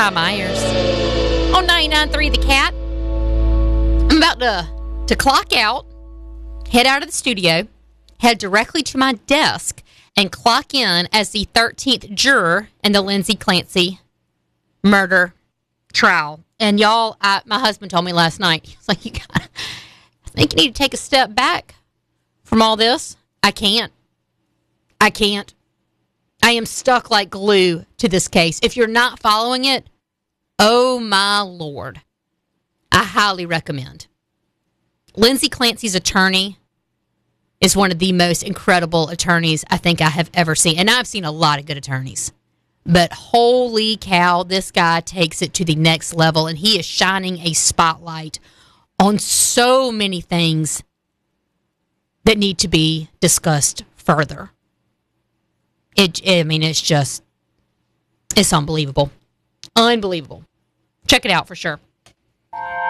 Ty Myers on 99.3 The Cat. I'm about to clock out, head out of the studio, head directly to my desk, and clock in as the 13th juror in the Lindsay Clancy murder trial. And y'all, my husband told me last night, he was like, I think you need to take a step back from all this. I can't. I am stuck like glue to this case. If you're not following it, oh my Lord, I highly recommend. Lindsay Clancy's attorney is one of the most incredible attorneys I think I have ever seen. And I've seen a lot of good attorneys. But holy cow, this guy takes it to the next level. And he is shining a spotlight on so many things that need to be discussed further. It's unbelievable. Unbelievable. Check it out for sure.